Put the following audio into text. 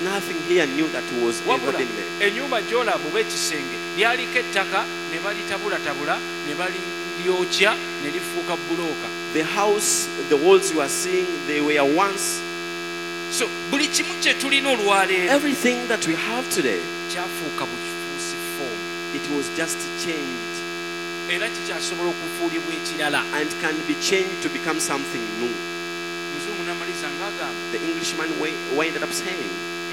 nothing here new that was ever wabula been made. ennyumba gy'olaba oba ekisenge lyaliko ettaka ne balitabulatabula ne balyokya ne lifuuka bulooka. The house, the walls you are seeing, they were once. So buli kimu kye tulina olwaleero Everything that we have today, kyafuuka bukifuusi foomu it was just changed era kikyasobola okufuulibwa ekirala. and can be changed to become something new. Muzungu n'amaliza ng'agamba The Englishman ended up saying,